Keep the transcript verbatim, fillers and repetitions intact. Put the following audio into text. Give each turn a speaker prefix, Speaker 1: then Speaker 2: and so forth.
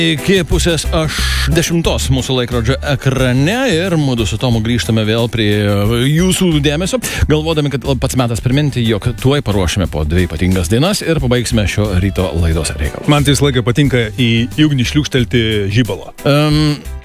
Speaker 1: Iki pusės aš dešimtos mūsų laikrodžio ekrane ir mudu su Tomu grįžtame vėl prie jūsų dėmesio, galvodami, kad pats metas priminti, jog tuoj paruošime po dvi ypatingas dainas ir pabaigsime šio ryto laidos reikalą.
Speaker 2: Man tai visą laiką patinka į ugnį šliūkštelti žibalą.
Speaker 1: Um,